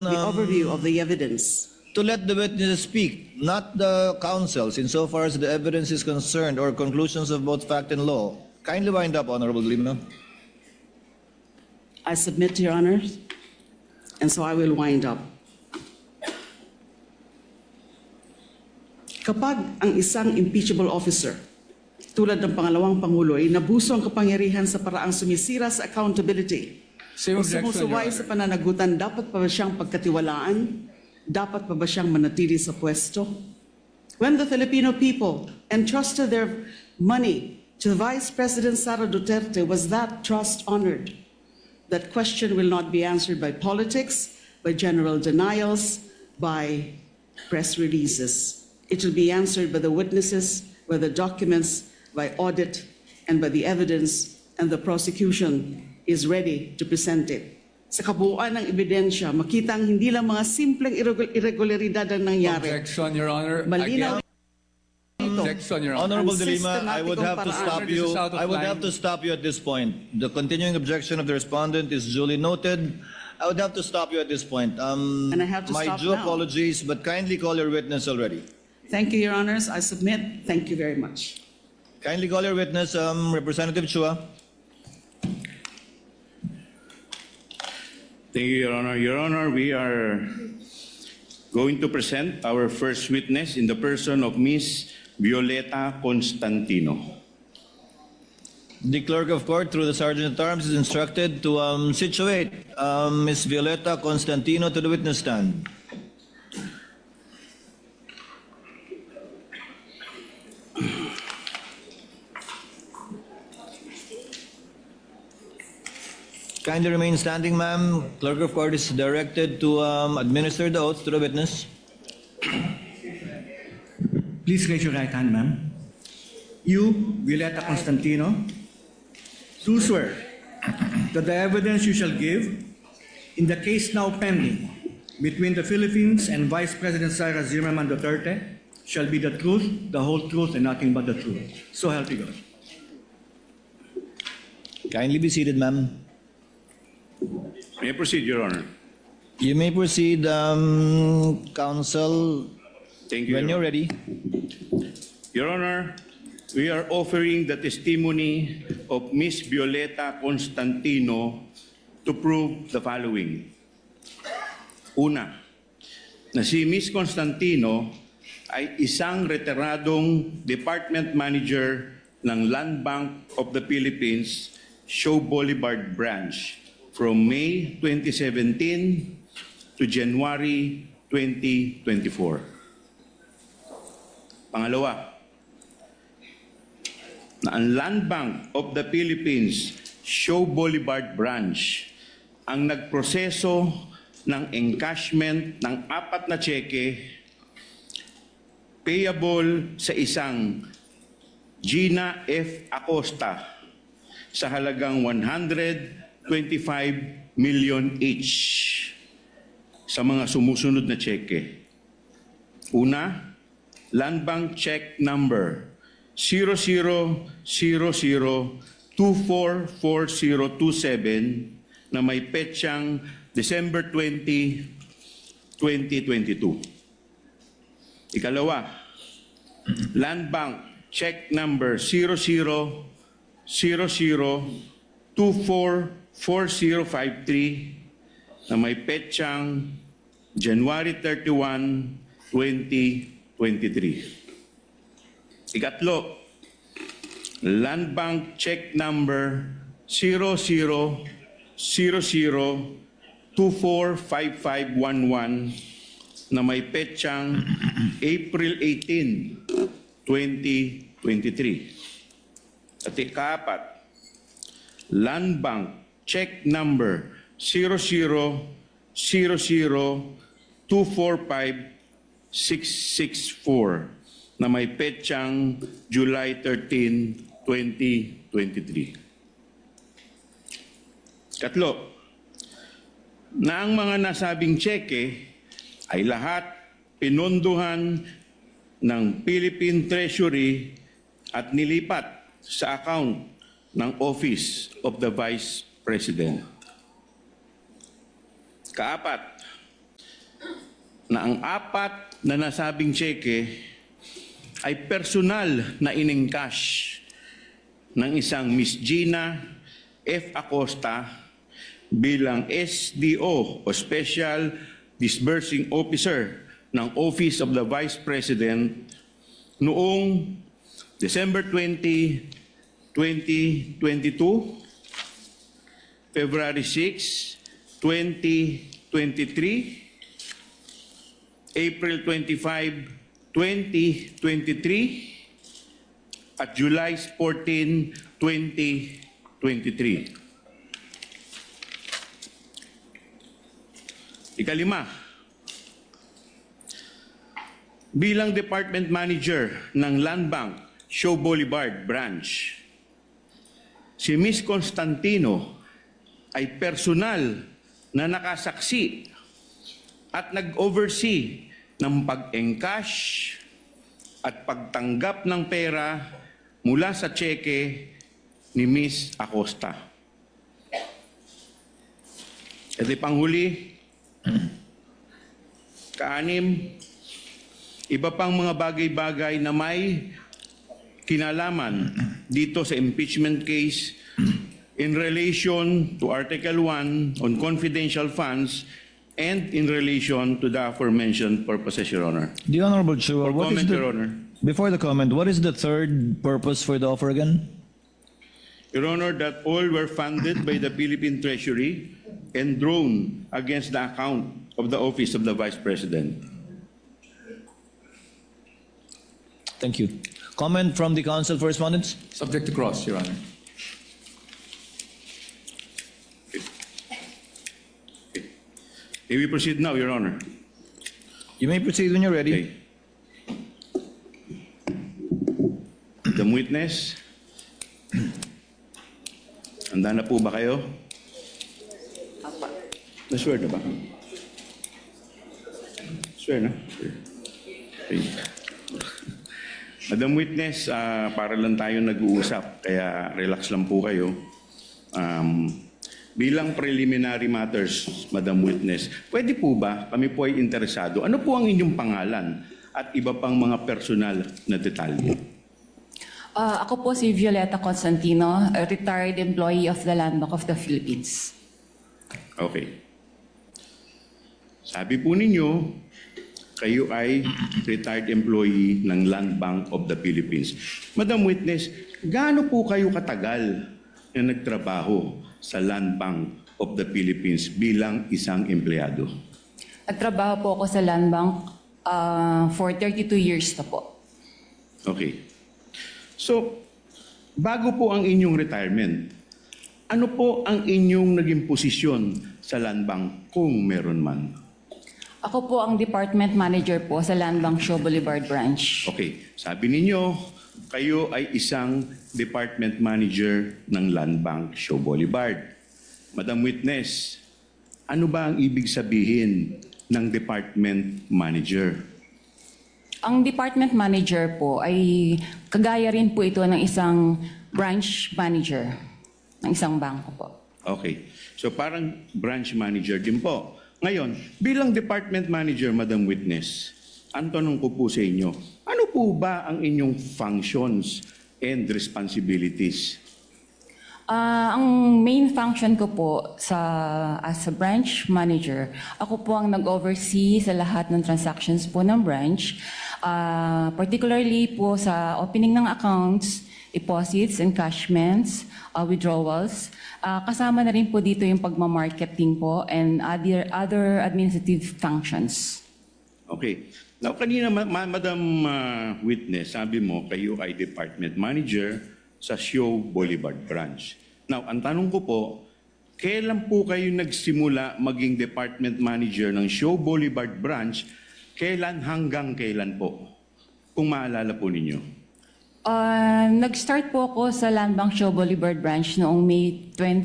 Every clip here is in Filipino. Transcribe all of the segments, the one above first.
the overview of the evidence. To let the witnesses speak, not the counsels, insofar as the evidence is concerned or conclusions of both fact and law. Kindly wind up, Honorable Lima. I submit to your honors, and so I will wind up. Kapag ang isang impeachable officer, tulad ng pangalawang Pangulo, ay nabuso ang kapangyarihan sa paraang sumisira sa accountability o sumusuway sa pananagutan, dapat pa ba siyang pagkatiwalaan? Dapat pa ba siyang manatili sa pwesto? When the Filipino people entrusted their money to Vice President Sara Duterte, was that trust honored? That question will not be answered by politics, by general denials, by press releases. It will be answered by the witnesses, by the documents, by audit, and by the evidence, and the prosecution is ready to present it. Sa kabuuan ng ebidensya, makita ang hindi lang mga simpleng irregularidad ang nangyari. Objection, Your Honor. Malinaw ito. Objection, Your Honor. Honorable Ang De Lima, I would have to sistematikong stop paraan. you. This is out of I would line. have to stop you at this point. The continuing objection of the respondent is duly noted. I would have to stop you at this point. And I have to my stop due now. apologies, but kindly call your witness already. Thank you, Your Honors. I submit. Thank you very much. Kindly call your witness, Representative Chua. Thank you, Your Honor. Your Honor, we are going to present our first witness in the person of Ms. Violeta Constantino. The clerk of court, through the sergeant at arms, is instructed to situate Ms. Violeta Constantino to the witness stand. Kindly remain standing, ma'am. Clerk of court is directed to administer the oath to the witness. Please raise your right hand, ma'am. You, Violeta Constantino, do swear that the evidence you shall give in the case now pending between the Philippines and Vice President Sara Zimmerman Duterte shall be the truth, the whole truth, and nothing but the truth. So help you God. Kindly be seated, ma'am. May I proceed, Your Honor? You may proceed, counsel, Thank you, when Your you're Honor. ready. Your Honor, we are offering the testimony of Ms. Violeta Constantino to prove the following. Una, na si Ms. Constantino ay isang retiradong department manager ng Land Bank of the Philippines, Shaw Boulevard Branch from May 2017 to January 2024. Pangalawa, na ang Land Bank of the Philippines, Shaw Boulevard Branch, ang nagproseso ng encashment ng 4 na cheque payable sa isang Gina F. Acosta sa halagang 125 million each sa mga sumusunod na cheque. Una, Land Bank Check Number 0000244027 na may petsang December 20, 2022. Ikalawa, Land Bank Check Number 0000244053 na may petsang January 31, 2023. Ikatlo, Land Bank Check Number 0000245511 na may petsang April 18, 2023. At ikaapat, Land Bank Check Number 0000245664 na may petsang July 13, 2023. Katlo, na ang mga nasabing tseke ay lahat pinondohan ng Philippine Treasury at nilipat sa account ng Office of the Vice President. Kaapat, na ang 4 na nasabing cheque ay personal na in-encash ng isang Miss Gina F. Acosta bilang SDO o Special Disbursing Officer ng Office of the Vice President noong December 20, 2022, February 6, 2023, April 25, 2023, at July 14, 2023. Ikalima, bilang Department Manager ng Land Bank, Show Boulevard Branch, si Miss Constantino ay personal na nakasaksi at nag-oversee ng pag-encash at pagtanggap ng pera mula sa cheque ni Miss Acosta. Ito'y panghuli, kaanim, iba pang mga bagay-bagay na may kinalaman dito sa impeachment case in relation to Article 1 on confidential funds and in relation to the aforementioned purposes, Your Honor. The Honorable Chua, For comment, Your Honor. before the comment, what is the third purpose for the offer again? Your Honor, that all were funded by the Philippine Treasury and drawn against the account of the Office of the Vice President. Thank you. Comment from the council for respondents? Subject to cross, Your Honor. May we proceed now, Your Honor? You may proceed when you're ready. Okay. The witness, handa na po ba kayo? Na-swear na ba? Swear na? Okay. Madam Witness, para lang tayo nag-uusap, kaya relax lang po kayo. Bilang preliminary matters, Madam Witness, pwede po ba, kami po ay interesado, ano po ang inyong pangalan at iba pang mga personal na detalye? Ako po si Violeta Constantino, a retired employee of the Land Bank of the Philippines. Okay. Sabi po ninyo, kayo ay retired employee ng Land Bank of the Philippines. Madam Witness, gaano po kayo katagal na nagtrabaho sa Land Bank of the Philippines bilang isang empleyado? Nagtrabaho po ako sa Land Bank for 32 years na po. Okay. So, bago po ang inyong retirement, ano po ang inyong naging posisyon sa Land Bank kung meron man? Ako po ang department manager po sa Land Bank Show Boulevard Branch. Okay, sabi ninyo, kayo ay isang department manager ng Land Bank Show Boulevard. Madam Witness, ano ba ang ibig sabihin ng department manager? Ang department manager po ay kagaya rin po ito ng isang branch manager ng isang bangko po. Okay, so parang branch manager din po. Ngayon, bilang department manager, Madam Witness, ang tanong ko po sa inyo, ano po ba ang inyong functions and responsibilities? Ang main function ko po as a branch manager, ako po ang nag-oversee sa lahat ng transactions po ng branch, particularly po sa opening ng accounts, deposits, encashments, withdrawals. Kasama na rin po dito yung pagmamarketing po and other administrative functions. Okay. Now, kanina, Madam Witness, sabi mo, kayo ay department manager sa Show Boulevard Branch. Now, ang tanong ko po, kailan po kayo nagsimula maging department manager ng Show Boulevard Branch? Kailan hanggang kailan po? Kung maalala po ninyo. Nag-start po ako sa Land Bank Show Boulevard Branch noong May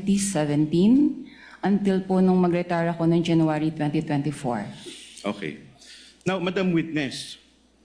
2017 until po nung mag-retire ako noong January 2024. Okay. Now, Madam Witness,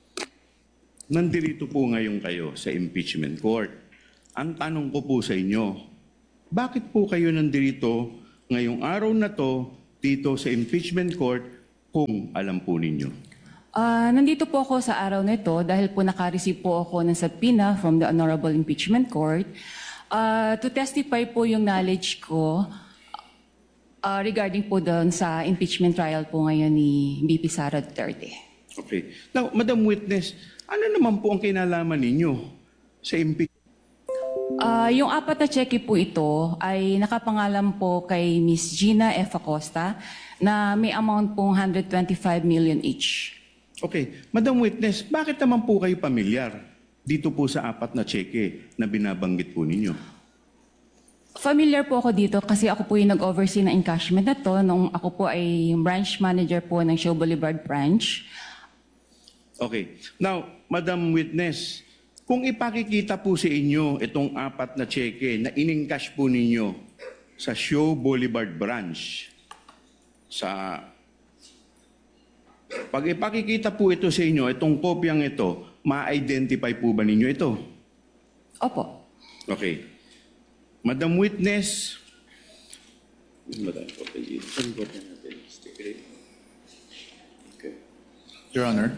nandirito po ngayon kayo sa impeachment court. Ang tanong ko po sa inyo, bakit po kayo nandirito ngayong araw na to dito sa impeachment court kung alam po ninyo? Nandito po ako sa araw na ito dahil po naka-receive po ako ng subpoena from the Honorable Impeachment Court to testify po yung knowledge ko regarding po doon sa impeachment trial po ngayon ni BP Sara Duterte. Okay. Now, Madam Witness, ano naman po ang kinalaman ninyo sa impeachment? Yung apat na cheque po ito ay nakapangalan po kay Miss Gina F. Acosta na may amount pong 125 million each. Okay. Madam Witness, bakit naman po kayo pamilyar dito po sa apat na cheque na binabanggit po ninyo? Familiar po ako dito kasi ako po yung nag-oversee ng encashment na to nung ako po ay branch manager po ng Show Boulevard branch. Okay. Now, Madam Witness, kung ipakikita po sa inyo itong apat na cheque na in-encash po ninyo sa Show Boulevard branch, pag ipakikita po ito sa inyo, itong kopyang ito, ma-identify po ba ninyo ito? Opo. Okay. Madam Witness, Your Honor.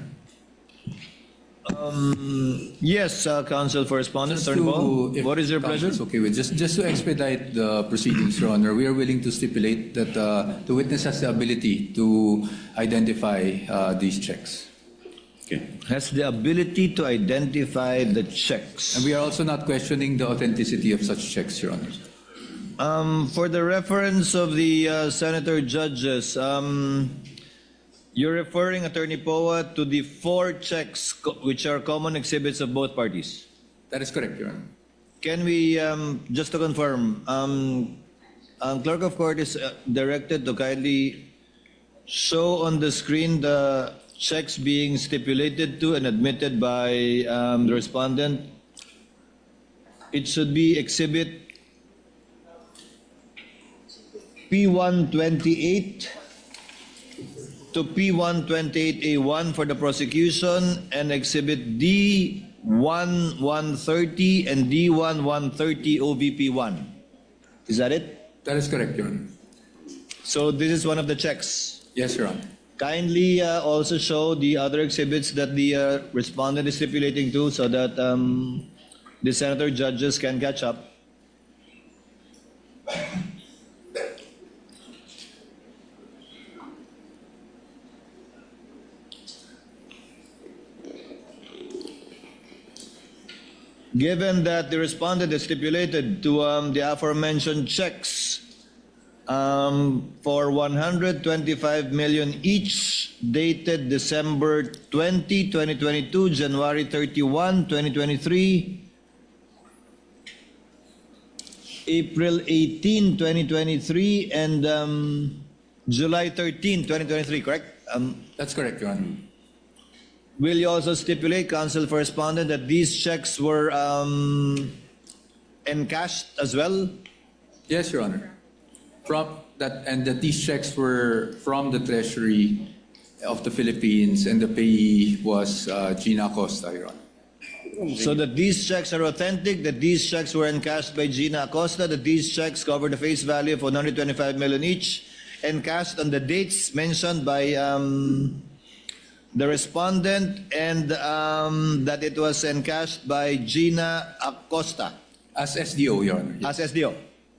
Yes, Counsel for Respondents, Just Attorney to- Paul. if What is your pleasure? counsel is okay with just to expedite the proceedings, Your Honor, we are willing to stipulate that the witness has the ability to identify these checks, okay. Has the ability to identify the checks. and we are also not questioning the authenticity of such checks, Your Honor. For the reference of the senator judges, you're referring, Attorney Poa, to the 4 checks which are common exhibits of both parties. That is correct, Your Honor. Can we, just to confirm, Clerk of Court is directed to kindly show on the screen the checks being stipulated to and admitted by the respondent. It should be exhibit P128 to P128A1 for the prosecution and exhibit D1130 and D1130 OVP1. Is that it? That is correct, Your Honor. So this is one of the checks. Yes, Your Honor. Kindly also show the other exhibits that the respondent is stipulating to so that the senator judges can catch up. Given that the respondent is stipulated to the aforementioned checks for 125 million each, dated December 20, 2022, January 31, 2023, April 18, 2023, and July 13, 2023, correct? That's correct, Your Honor. Will you also stipulate, Counsel for Respondent, that these checks were encashed as well? Yes, Your Honor. And that these checks were from the Treasury of the Philippines, and the payee was Gina Acosta, Your Honor. So that these checks are authentic, that these checks were encashed by Gina Acosta, that these checks cover the face value of 125 million each, encashed on the dates mentioned by the respondent, and that it was encashed by Gina Acosta As SDO, Your Honor. as SDO.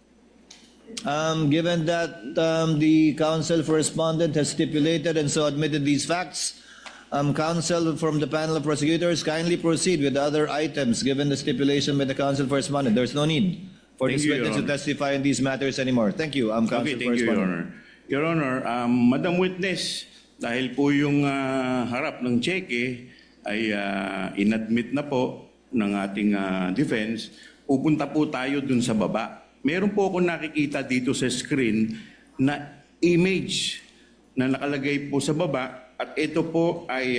Given that the counsel for respondent has stipulated and so admitted these facts, counsel from the panel of prosecutors, kindly proceed with the other items given the stipulation by the counsel for respondent. There's no need for Thank this you, Your witness to Honor. testify in these matters anymore. Thank you, counsel Okay, for thank you, Your respondent. Honor. Your Honor, Madam Witness, dahil po yung harap ng cheque ay inadmit na po ng ating defense, pupunta po tayo dun sa baba. Meron po ako nakikita dito sa screen na image na nakalagay po sa baba at ito po ay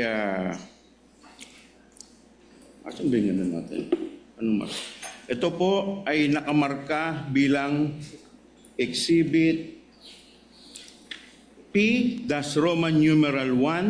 asan ba yung ano natin? Ito po ay nakamarka bilang exhibit P-Roman numeral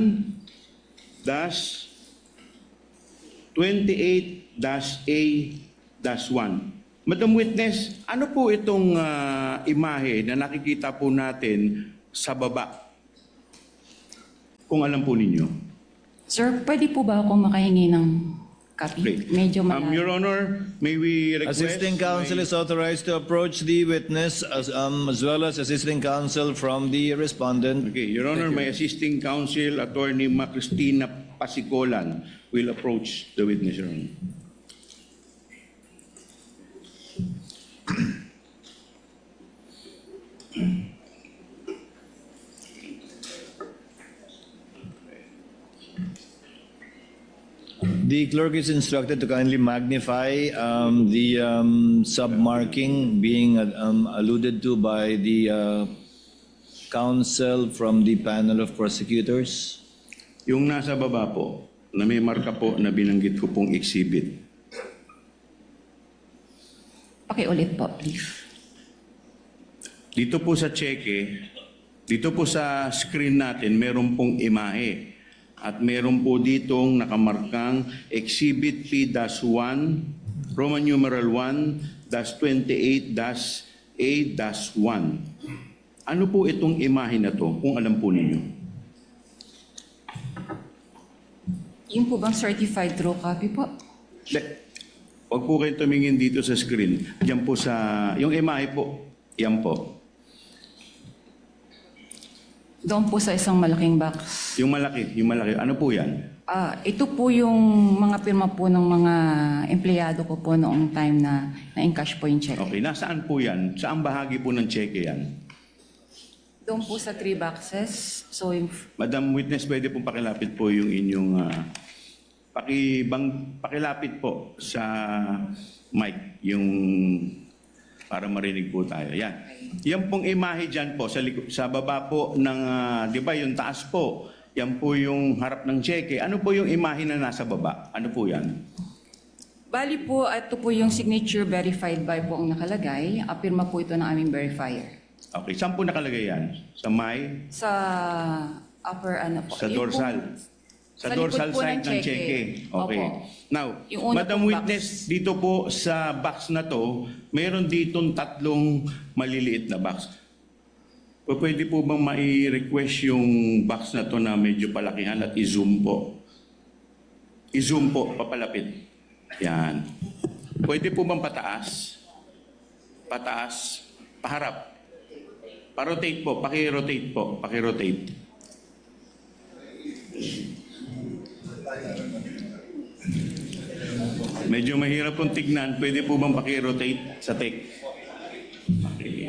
1-28-A-1. Madam Witness, ano po itong imahe na nakikita po natin sa baba? Kung alam po ninyo. Sir, pwede po ba ako makahingi ng copy? Great. Medyo Your malayo. Honor, may we request... Assisting counsel is authorized to approach the witness as well as assisting counsel from the respondent. Okay, Your Honor, my assisting counsel, Attorney Cristina Pasicolan, will approach the witness, Your Honor. The clerk is instructed to kindly magnify the submarking being alluded to by the counsel from the panel of prosecutors. Yung nasa baba po, na may marka po na binanggit ko pong exhibit. Pakiulit po, please. Dito po sa cheque, dito po sa screen natin, meron pong imahe. At meron po ditong nakamarkang Exhibit P-1, Roman numeral 1-28-A-1. Ano po itong imahe na to, kung alam po ninyo? Yung po bang certified true copy po? Huwag po kayo tumingin dito sa screen. Diyan po sa, yung imahe po, yan po. Doon po sa isang malaking box. Yung malaki, ano po yan? Ito po yung mga pirma po ng mga empleyado ko po noong time na na-encash po yung check. Okay, nasaan po yan? Saan bahagi po ng cheque yan? Doon po sa 3 boxes. So, yung, Madam Witness, pwede pong pakilapit po yung inyong... pakilapit po sa mic, yung para marinig po tayo. Yan. Yan pong imahe dyan po, sa baba po ng, di ba, yung taas po, yan po yung harap ng cheque. Ano po yung imahe na nasa baba? Ano po yan? bali po, ito po yung signature verified by po ang nakalagay. Pirma po ito ng aming verifier. Okay, saan po nakalagay yan? Sa may? Sa upper ano po. Sa Yun dorsal? po, Sa likod dorsal po side ng cheque. cheque. Okay. Opo. Now, Yung una Madam pong Witness, dito po sa box na to, meron ditong 3 maliliit na box. Pwede po bang mai-request yung box na to na medyo palakihan at i-zoom po? I-zoom po, papalapit. Yan. Pwede po bang pataas? Pataas, paharap. Pa-rotate po, paki-rotate po, paki-rotate. Medyo mahirap pong tignan. Pwede po bang paki-rotate sa tech? Okay.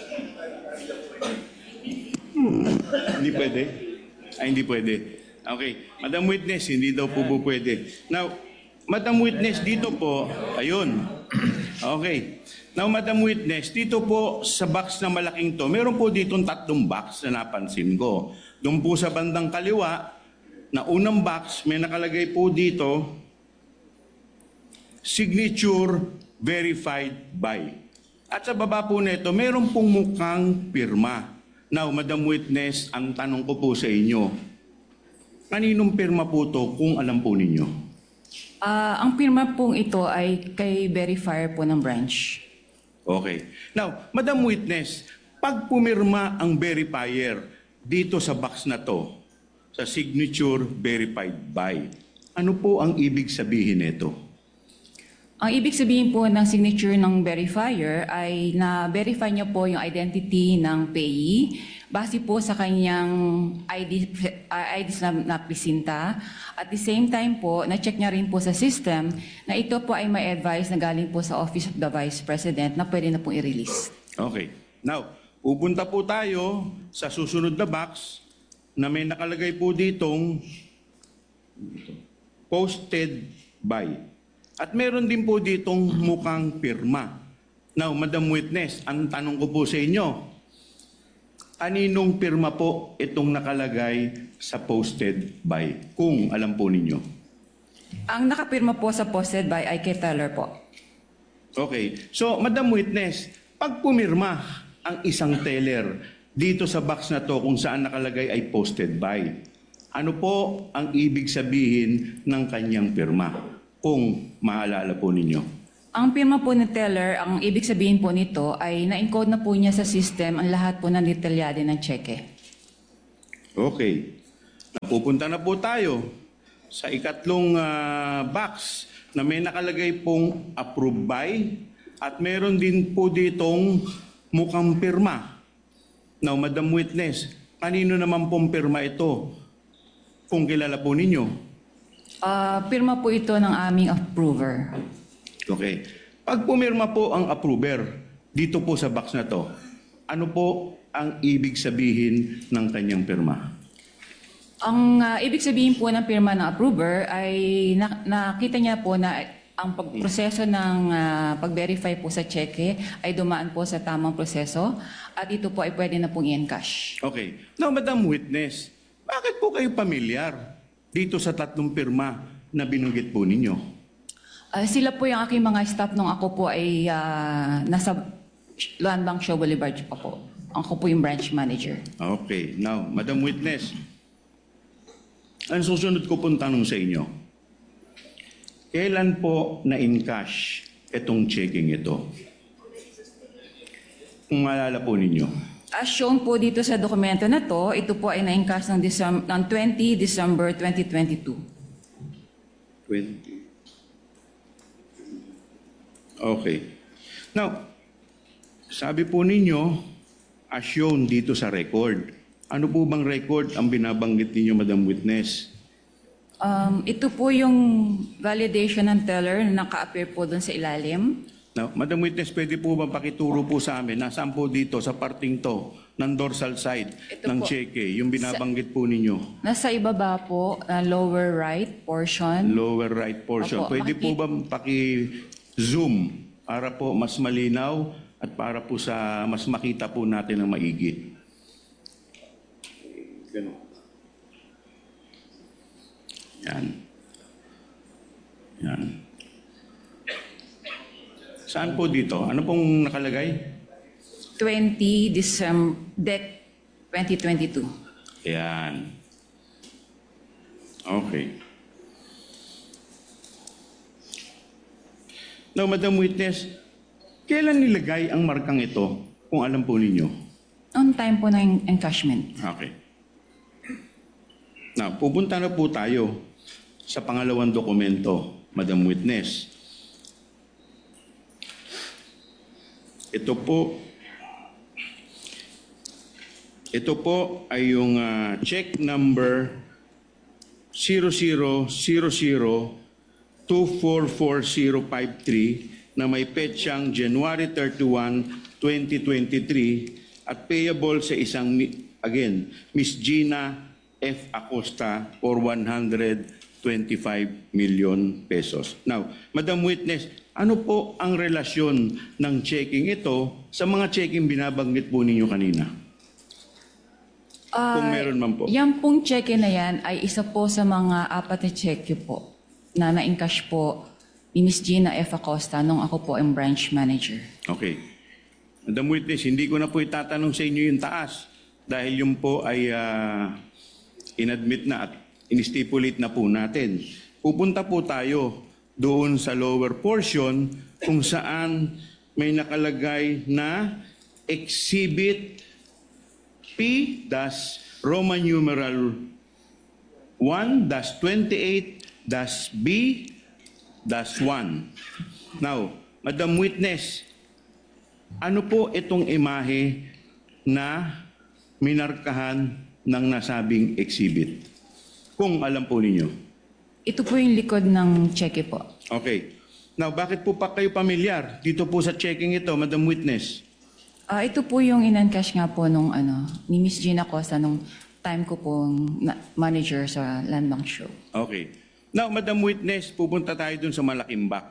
Hindi pwede? Ay, hindi pwede. Okay. Madam Witness, hindi daw po pwede. Now, Madam Witness, dito po, ayun. Okay. Now, Madam Witness, dito po sa box na malaking to, meron po ditong 3 box na napansin ko. Doon po sa bandang kaliwa, na unang box, may nakalagay po dito, signature verified by. At sa baba po nito, meron pong mukhang pirma. Now, Madam Witness, ang tanong ko po sa inyo, kaninong pirma po to kung alam po ninyo? Ang pirma pong ito ay kay verifier po ng branch. Okay. Now, Madam Witness, pag pumirma ang verifier dito sa box na to, sa signature verified by, ano po ang ibig sabihin nito? Ang ibig sabihin po ng signature ng verifier ay na-verify niya po yung identity ng payee base po sa kanyang IDs na presinta. At the same time po, na-check niya rin po sa system na ito po ay may advice na galing po sa Office of the Vice President na pwede na pong i-release. Okay. Now, pupunta po tayo sa susunod na box na may nakalagay po ditong posted by. At meron din po ditong mukhang pirma. Now, Madam Witness, ang tanong ko po sa inyo, kaninong pirma po itong nakalagay sa posted by? Kung alam po ninyo. Ang nakapirma po sa posted by ay kay Teller po. Okay. So, Madam Witness, pag pumirma ang isang teller dito sa box na to kung saan nakalagay ay posted by, ano po ang ibig sabihin ng kanyang pirma? Kung maalala po ninyo. Ang pirma po ni Teller, ang ibig sabihin po nito ay na-encode na po niya sa system ang lahat po ng detalyado ng cheque. Okay. Pupunta na po tayo sa ikatlong box na may nakalagay pong approved by at meron din po ditong mukhang pirma. Now, Madam Witness, kanino naman pong pirma ito kung kilala po ninyo? Pirma po ito ng aming approver. Okay. Pag pumirma po ang approver dito po sa box na to, ano po ang ibig sabihin ng kanyang pirma? Ang ibig sabihin po ng pirma ng approver ay nakita niya po na ang pagproseso ng pag-verify po sa cheque ay dumaan po sa tamang proseso at ito po ay pwede na pong i-encash. Okay. Now, Madam Witness, bakit po kayo pamilyar dito sa tatlong pirma na binanggit po ninyo? Sila po yung aking mga staff nung ako po ay nasa Land Bank Show Boulevard pa po. Ako po yung branch manager. Okay. Now, Madam Witness, ang susunod ko pong tanong sa inyo, kailan po na-encash itong checking ito? Kung maalala po ninyo. As shown po dito sa dokumento na to, ito po ay na-encash ng 20 December 2022. 20. Okay. Now, sabi po ninyo, as shown dito sa record, ano po bang record ang binabanggit ninyo, Madam Witness? Ito po yung validation ng teller na naka-appear po doon sa ilalim. Now, Madam Witness, pwede po ba pakituro po sa amin, nasaan po dito sa parting to, ng dorsal side Ito ng po. cheque, yung binabanggit po ninyo? Nasa ibaba po, lower right portion. Lower right portion. Opo, Pwede po ba paki-zoom para po mas malinaw at para po sa mas makita po natin ang maigi? Ganun. Yan. Yan. Saan po dito? Ano pong nakalagay? 20 December 2022. Yan. Okay. Now, Madam Witness, kailan nilagay ang markang ito kung alam po ninyo? On time po ng encashment. Okay. Now, pupunta na po tayo sa pangalawang dokumento, Madam Witness. Ito po ay yung check number 0000244053 na may petsang January 31, 2023 at payable sa isang, again, Miss Gina F. Acosta for 125 million pesos. Now, Madam Witness, ano po ang relasyon ng checking ito sa mga checking binabanggit po ninyo kanina? Kung meron man po. Yan pong cheque na yan ay isa po sa mga apat na cheque po na na-encash po ni Ms. Gina F. Acosta nung ako po ang branch manager. Okay. Madam Witness, hindi ko na po itatanong sa inyo yung taas dahil yung po ay inadmit na at in-stipulate na po natin. Pupunta po tayo doon sa lower portion kung saan may nakalagay na Exhibit P-Roman numeral 1-28-B-1. Now, Madam Witness, ano po itong imahe na minarkahan ng nasabing exhibit? Kung alam po ninyo. Ito po yung likod ng cheque po. Okay. Now, bakit po pa kayo pamilyar dito po sa checking ito, Madam Witness? Ito po yung in-encash nga po nung ni Ms. Gina Acosta nung time ko pong manager sa Land Bank Show. Okay. Now, Madam Witness, pupunta tayo dun sa malaking box.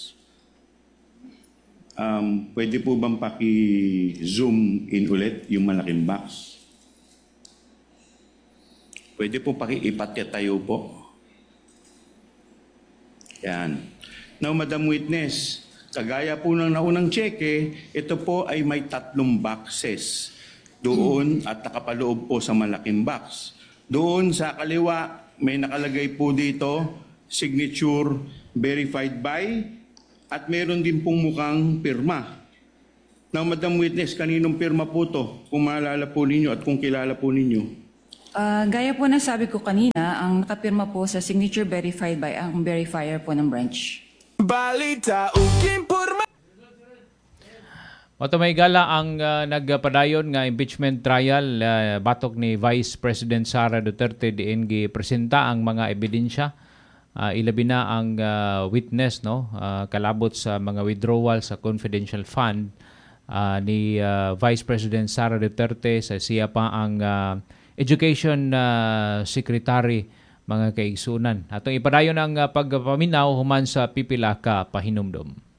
Pwede po bang paki-zoom in ulit yung malaking box? Pwede po paki-ipatya-tayo po. Yan. Now, Madam Witness, kagaya po ng naunang cheque, ito po ay may 3 boxes doon at nakapaloob po sa malaking box. Doon sa kaliwa, may nakalagay po dito, signature verified by, at meron din pong mukhang pirma. Now, Madam Witness, kaninong pirma po to? Kung maalala po ninyo at kung kilala po ninyo. Gaya po na sabi ko kanina, ang nakapirma po sa signature verified by ang verifier po ng branch. Balita ukimpurma. Oto may gala ang nagpadayon nga impeachment trial batok ni Vice President Sara Duterte diin gipresenta ang mga ebidensya. Ilabi na ang witness kalabot sa mga withdrawal sa confidential fund ni Vice President Sara Duterte sa siya pa ang Education Secretary mga kaigsunan. Atong ipadayon ang pagpaminaw human sa pipila ka pahinumdom.